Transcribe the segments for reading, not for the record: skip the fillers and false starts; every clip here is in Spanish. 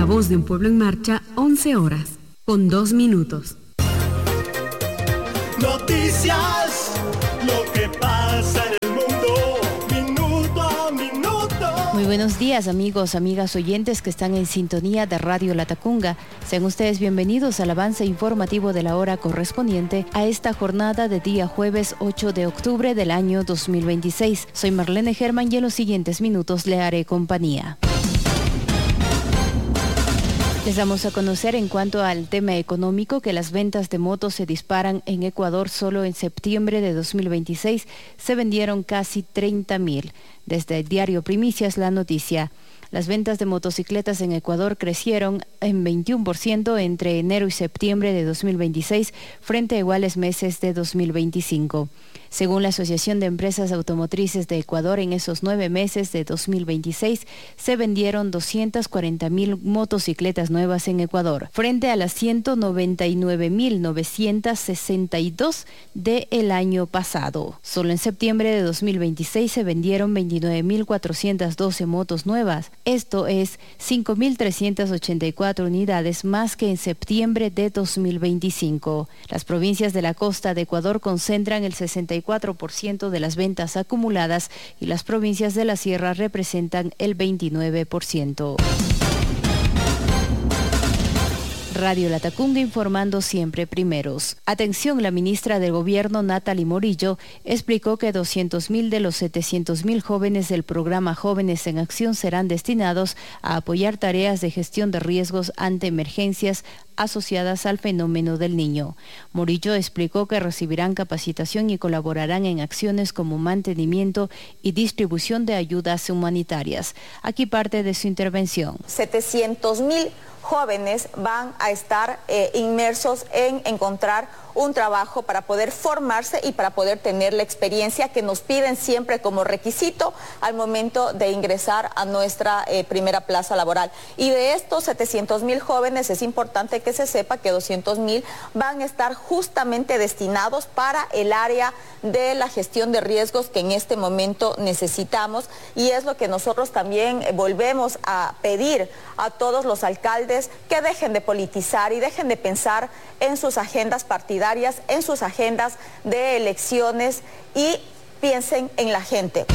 La Voz de un Pueblo en Marcha, 11 horas, con 2 minutos. Noticias, lo que pasa en el mundo, minuto a minuto. Muy buenos días, amigos, amigas oyentes que están en sintonía de Radio Latacunga. Sean ustedes bienvenidos al avance informativo de la hora correspondiente a esta jornada de día jueves 8 de octubre del año 2026. Soy Marlene Germán y en los siguientes minutos le haré compañía. Les damos a conocer en cuanto al tema económico que las ventas de motos se disparan en Ecuador. Solo en septiembre de 2026 se vendieron casi 30,000. Desde el diario Primicias la noticia. Las ventas de motocicletas en Ecuador crecieron en 21% entre enero y septiembre de 2026 frente a iguales meses de 2025. Según la Asociación de Empresas Automotrices de Ecuador, en esos 9 meses de 2026 se vendieron 240,000 motocicletas nuevas en Ecuador, frente a las 199,962 del año pasado. Solo en septiembre de 2026 se vendieron 29,412 motos nuevas. Esto es 5,384 unidades más que en septiembre de 2025. Las provincias de la costa de Ecuador concentran el 64% de las ventas acumuladas y las provincias de la sierra representan el 29%. Radio Latacunga informando siempre primeros. Atención, la ministra del Gobierno, Natalie Morillo, explicó que 200,000 de los 700,000 jóvenes del programa Jóvenes en Acción serán destinados a apoyar tareas de gestión de riesgos ante emergencias asociadas al fenómeno del Niño. Morillo explicó que recibirán capacitación y colaborarán en acciones como mantenimiento y distribución de ayudas humanitarias. Aquí parte de su intervención. 700,000 jóvenes van a estar inmersos en encontrar un trabajo para poder formarse y para poder tener la experiencia que nos piden siempre como requisito al momento de ingresar a nuestra primera plaza laboral. Y de estos 700,000 jóvenes es importante que se sepa que 200,000 van a estar justamente destinados para el área de la gestión de riesgos que en este momento necesitamos, y es lo que nosotros también volvemos a pedir a todos los alcaldes, que dejen de politizar y dejen de pensar en sus agendas partidarias, en sus agendas de elecciones, y piensen en la gente.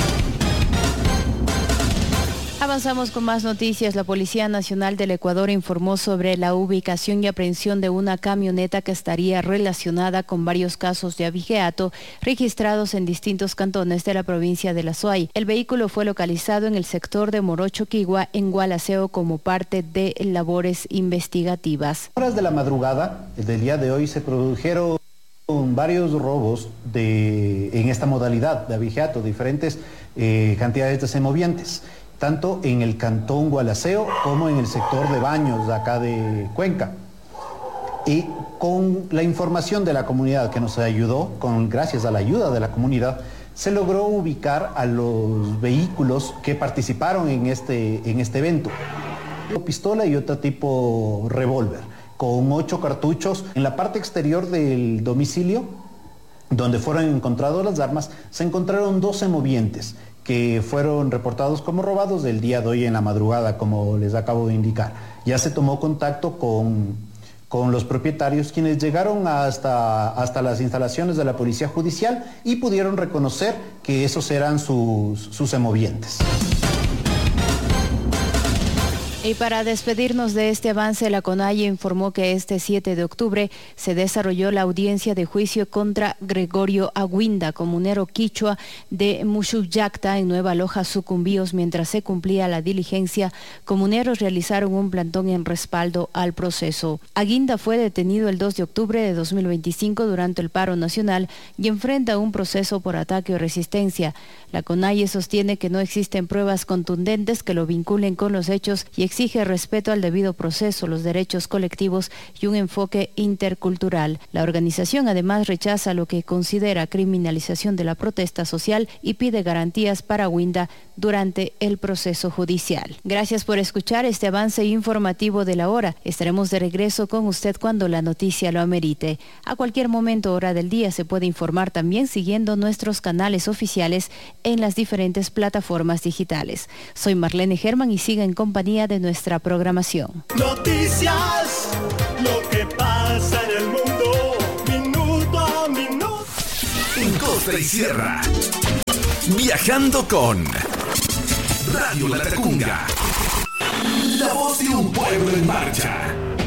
Avanzamos con más noticias. La Policía Nacional del Ecuador informó sobre la ubicación y aprehensión de una camioneta que estaría relacionada con varios casos de abigeato registrados en distintos cantones de la provincia de La Suay. El vehículo fue localizado en el sector de Morochoquigua, en Gualaceo, como parte de labores investigativas. A horas de la madrugada del día de hoy se produjeron varios robos en esta modalidad de abigeato, diferentes cantidades de semovientes, tanto en el cantón Gualaceo como en el sector de Baños, de acá de Cuenca. Y con la información de la comunidad que nos ayudó, gracias a la ayuda de la comunidad, se logró ubicar a los vehículos que participaron en este evento. Una pistola y otro tipo revólver, con 8 cartuchos. En la parte exterior del domicilio, donde fueron encontradas las armas, se encontraron 2 semovientes que fueron reportados como robados del día de hoy en la madrugada, como les acabo de indicar. Ya se tomó contacto con los propietarios, quienes llegaron hasta las instalaciones de la Policía Judicial y pudieron reconocer que esos eran sus semovientes. Y para despedirnos de este avance, la CONAIE informó que este 7 de octubre se desarrolló la audiencia de juicio contra Gregorio Aguinda, comunero quichua de Muxuyacta, en Nueva Loja, Sucumbíos. Mientras se cumplía la diligencia, comuneros realizaron un plantón en respaldo al proceso. Aguinda fue detenido el 2 de octubre de 2025 durante el paro nacional y enfrenta un proceso por ataque o resistencia. La CONAIE sostiene que no existen pruebas contundentes que lo vinculen con los hechos y exige respeto al debido proceso, los derechos colectivos y un enfoque intercultural. La organización además rechaza lo que considera criminalización de la protesta social y pide garantías para Aguinda durante el proceso judicial. Gracias por escuchar este avance informativo de la hora. Estaremos de regreso con usted cuando la noticia lo amerite. A cualquier momento, hora del día, se puede informar también siguiendo nuestros canales oficiales en las diferentes plataformas digitales. Soy Marlene Germán y siga en compañía de de nuestra programación. Noticias, lo que pasa en el mundo, minuto a minuto. En costa y sierra, viajando con Radio La Tacunga, la voz de un pueblo en marcha.